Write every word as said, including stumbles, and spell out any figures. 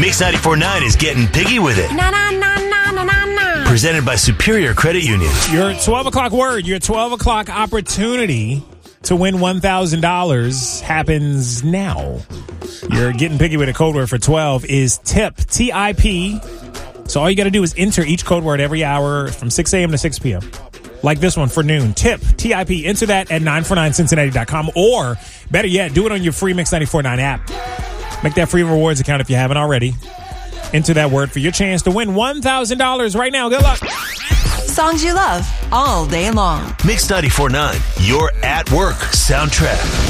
Mix ninety-four point nine is getting piggy with it. Na na na na na na na. Presented by Superior Credit Union. Your twelve o'clock word, your twelve o'clock opportunity to win one thousand dollars happens now. You're getting piggy with a code word for twelve is tip, T I P. So all you got to do is enter each code word every hour from six a.m. to six p.m. Like this one for noon. Tip, T I P. Enter that at nine four nine cincinnati dot com, or better yet, do it on your free Mix ninety-four point nine app. Make that free rewards account if you haven't already. Enter that word for your chance to win one thousand dollars right now. Good luck. Songs you love all day long. Mix ninety-four point nine, your at work soundtrack.